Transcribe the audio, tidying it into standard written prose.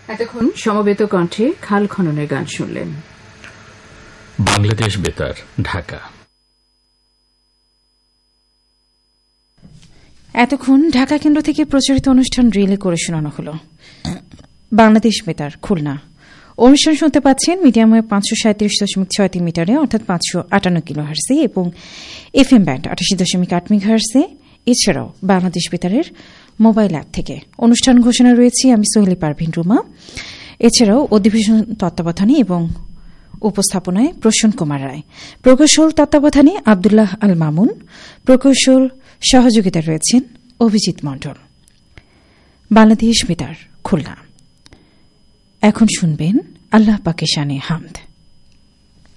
এতক্ষণ সমবেত কণ্ঠে খাল খননের গান শুনলেন। বাংলাদেশ বেতার, ঢাকা। এতক্ষণ ঢাকা কেন্দ্র থেকে প্রচারিত অনুষ্ঠান রিলে করে শোনানো হল। বাংলাদেশ বেতার, খুলনা। অনুষ্ঠান শুনতে পাচ্ছেন মিডিয়াম ওয়েভ 537.63 মিটারে অর্থাৎ 558 কিলোহার্টজে এবং এফএম ব্যান্ড 88.8 মেগাহার্টজে। এছাড়াও বাংলাদেশ বেতারের মোবাইল অ্যাপ থেকে অনুষ্ঠান ঘোষণা রয়েছে আমি সোহেলি পারভিন রুমা। এছাড়াও অধিবেশন তত্ত্বাবধানে এবং উপস্থাপনায় প্রসন্ন কুমার রায়, প্রকৌশল তত্ত্বাবধানে আব্দুল্লাহ আল মামুন, প্রকৌশল সহযোগিতা রয়েছেন অভিজিৎ মণ্ডল। বাংলাদেশ বেতার, খুলনা। এখন শুনবেন আল্লাহ পাকের শানে হামদ।